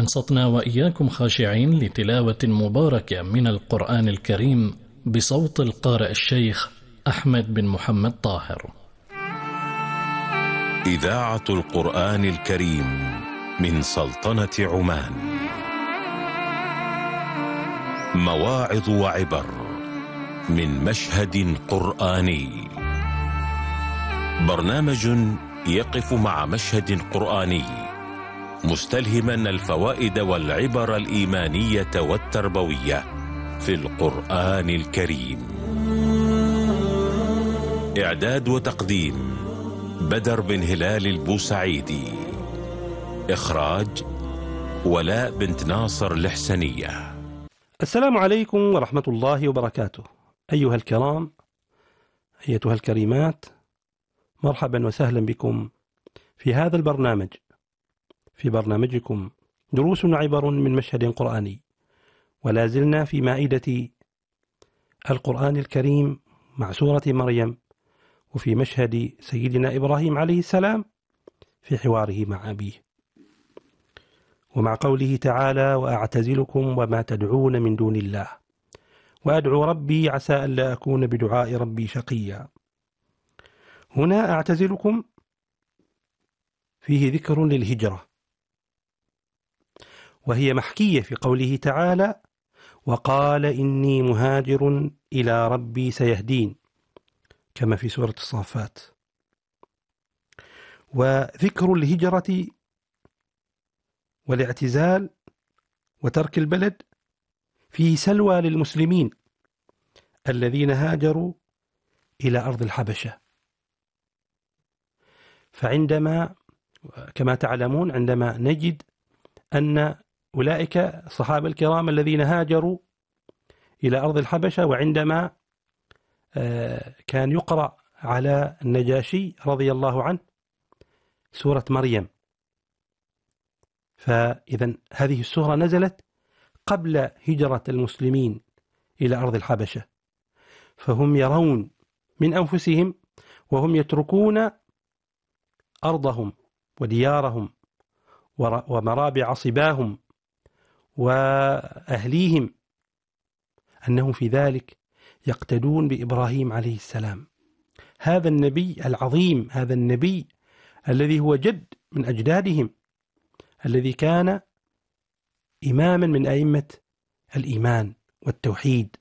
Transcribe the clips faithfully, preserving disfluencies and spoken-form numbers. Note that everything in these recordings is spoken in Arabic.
أنصتنا وإياكم خاشعين لتلاوة مباركة من القرآن الكريم بصوت القارئ الشيخ أحمد بن محمد طاهر. إذاعة القرآن الكريم من سلطنة عمان. مواعظ وعبر من مشهد قرآني. برنامج يقف مع مشهد قرآني مستلهما الفوائد والعبر الإيمانية والتربوية في القرآن الكريم. إعداد وتقديم بدر بن هلال البوسعيدي. إخراج ولاء بنت ناصر الحسنية. السلام عليكم ورحمة الله وبركاته. أيها الكرام، أيتها الكريمات، مرحبا وسهلا بكم في هذا البرنامج، في برنامجكم دروس وعبر من مشهد قرآني. ولا زلنا في مائدة القرآن الكريم مع سورة مريم، وفي مشهد سيدنا إبراهيم عليه السلام في حواره مع أبيه، ومع قوله تعالى: وأعتزلكم وما تدعون من دون الله وأدعو ربي عسى ألا أكون بدعاء ربي شقيا. هنا أعتزلكم فيه ذكر للهجرة، وهي محكية في قوله تعالى: وقال إني مهاجر إلى ربي سيهدين، كما في سورة الصافات. وذكر الهجرة والاعتزال وترك البلد فيه سلوى للمسلمين الذين هاجروا إلى أرض الحبشة. فعندما كما تعلمون عندما نجد أن أولئك الصحابة الكرام الذين هاجروا إلى أرض الحبشة، وعندما كان يقرأ على النجاشي رضي الله عنه سورة مريم، فإذا هذه السورة نزلت قبل هجرة المسلمين إلى أرض الحبشة، فهم يرون من أنفسهم وهم يتركون أرضهم وديارهم ومرابع صباهم وأهليهم أنهم في ذلك يقتدون بإبراهيم عليه السلام، هذا النبي العظيم، هذا النبي الذي هو جد من أجدادهم، الذي كان إماما من أئمة الإيمان والتوحيد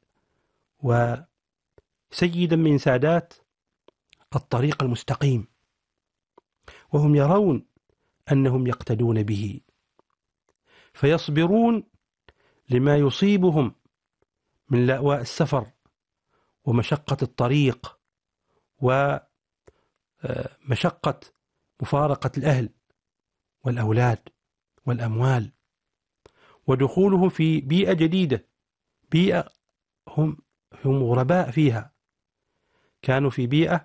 وسيدا من سادات الطريق المستقيم، وهم يرون أنهم يقتدون به، فيصبرون لما يصيبهم من لأواء السفر ومشقة الطريق ومشقة مفارقة الأهل والأولاد والأموال، ودخولهم في بيئة جديدة، بيئة هم هم غرباء فيها، كانوا في بيئة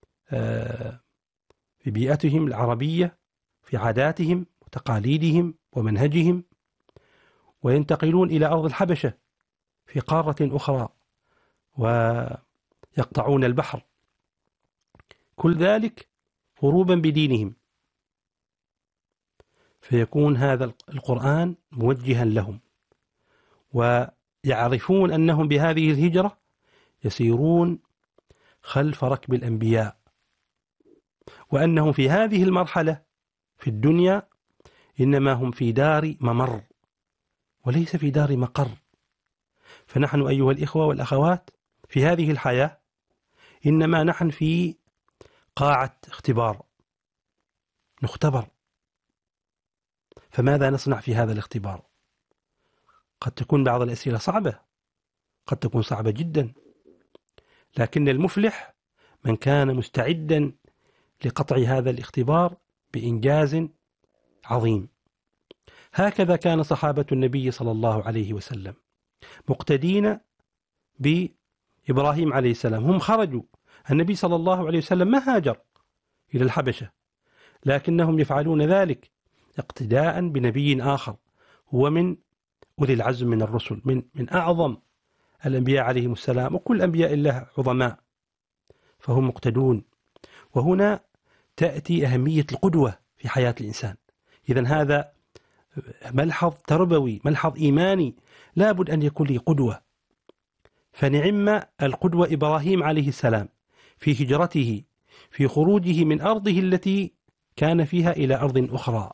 في بيئتهم العربية، في عاداتهم وتقاليدهم ومنهجهم، وينتقلون إلى أرض الحبشة في قارة أخرى ويقطعون البحر، كل ذلك هروبا بدينهم. فيكون هذا القرآن موجها لهم، ويعرفون أنهم بهذه الهجرة يسيرون خلف ركب الأنبياء، وأنهم في هذه المرحلة في الدنيا إنما هم في دار ممر وليس في دار مقر. فنحن أيها الإخوة والأخوات في هذه الحياة إنما نحن في قاعة اختبار، نختبر، فماذا نصنع في هذا الاختبار؟ قد تكون بعض الأسئلة صعبة، قد تكون صعبة جدا، لكن المفلح من كان مستعدا لقطع هذا الاختبار بإنجاز عظيم. هكذا كان صحابة النبي صلى الله عليه وسلم مقتدين بإبراهيم عليه السلام، هم خرجوا، النبي صلى الله عليه وسلم ما هاجر إلى الحبشة، لكنهم يفعلون ذلك اقتداء بنبي آخر هو من أولي العزم من الرسل، من من أعظم الأنبياء عليهم السلام، وكل أنبياء الله عظماء، فهم مقتدون. وهنا تأتي أهمية القدوة في حياة الإنسان. إذن هذا ملحظ تربوي، ملحظ إيماني، لابد أن يكون لي قدوة. فنعم القدوة إبراهيم عليه السلام في هجرته، في خروجه من أرضه التي كان فيها إلى أرض أخرى،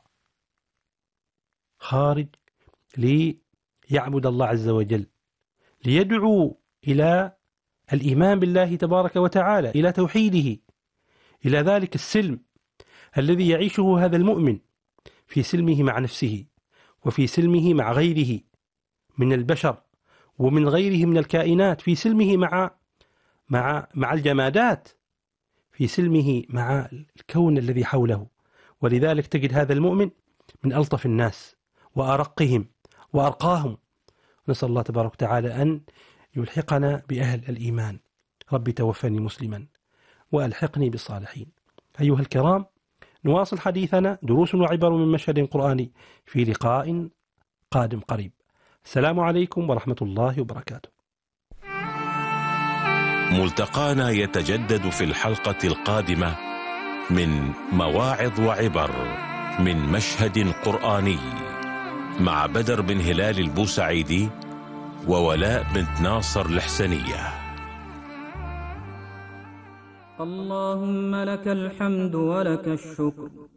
خارج ليعبد الله عز وجل، ليدعو إلى الإيمان بالله تبارك وتعالى، إلى توحيده، إلى ذلك السلم الذي يعيشه هذا المؤمن، في سلمه مع نفسه، وفي سلمه مع غيره من البشر ومن غيره من الكائنات، في سلمه مع مع مع الجمادات، في سلمه مع الكون الذي حوله. ولذلك تجد هذا المؤمن من ألطف الناس وأرقهم وأرقاهم. نسأل الله تبارك وتعالى أن يلحقنا بأهل الإيمان. ربي توفني مسلما وألحقني بالصالحين. أيها الكرام، نواصل حديثنا، دروس وعبر من مشهد قرآني، في لقاء قادم قريب. السلام عليكم ورحمة الله وبركاته. ملتقانا يتجدد في الحلقة القادمة من مواعظ وعبر من مشهد قرآني، مع بدر بن هلال البوسعيدي وولاء بنت ناصر الحسنية. اللهم لك الحمد ولك الشكر